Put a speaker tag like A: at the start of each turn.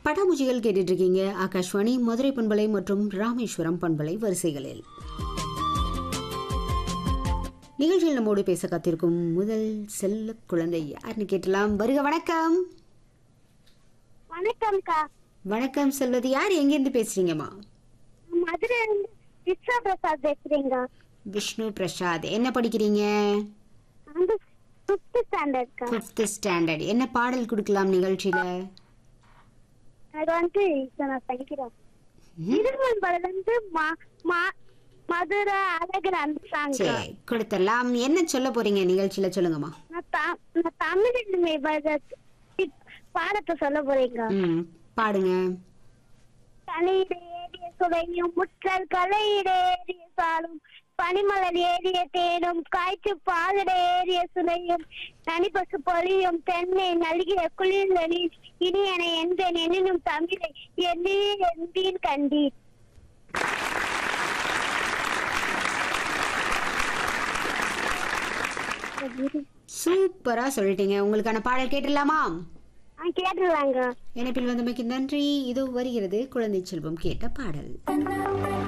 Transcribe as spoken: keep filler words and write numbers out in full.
A: பட்டாம்பூச்சிகள் கேட்டுட்டு இருக்கீங்க ஆகாஷ்வாணி மதுரை பண்பலை மற்றும் ராமேஸ்வரம் பண்பலை வரிசைகளில். நிகழ்ச்சியில் நம்மோடு பேச காத்திருக்கும் முதல் செல்ல குழந்தை யாருன்னு கேட்டலாம். வருக. வணக்கம்.
B: வணக்கம்க்கா.
A: வணக்கம் செல்வது. யார் எங்கிருந்து பேசுறீங்கம்மா?
B: மதுரை விஸ்வா பிரசாத் பேசுறீங்க.
A: விஷ்ணு பிரசாத். என்ன படிக்கிறீங்க?
B: ஃபிஃப்த் ஸ்டாண்டர்ட்க்கா.
A: Fifth standard. என்ன பாடல் கொடுக்கலாம் நிகழ்ச்சியில?
B: அது வந்து இப்ப நான் படிக்கிறேன். இருமன் படம் வந்து மதுரை அழகர் அந்த சாங்.
A: சரி, கொடுத்துடலாம். என்ன சொல்ல போறீங்க நிகழ்ச்சியில சொல்லுங்கம்மா.
B: நான் தமிழ் பாடத்தை சொல்ல போறீங்க.
A: ம், பாடுங்க.
B: கலையிட ஏறிய சுவையும் முற்றல் கலையிட ஏறிய சாலும் பனிமலர் ஏறிய தேனும் காய்ச்சி பாலிட ஏறிய சுனையும் நனிபசு பொலியும் தென்னை நல்கிய குளிர்நி இனியனை என்பேன் எனினும் தமிழை என்னையே என்பீன் கண்டீர்.
A: சூப்பரா சொல்லிட்டீங்க. உங்களுக்கான பாடல் கேட்டுடலாமா?
B: கேட்டுலாங்க.
A: இணைப்பில் வந்தமைக்கு நன்றி. இதோ வருகிறது குழந்தை செல்வம் கேட்ட பாடல்.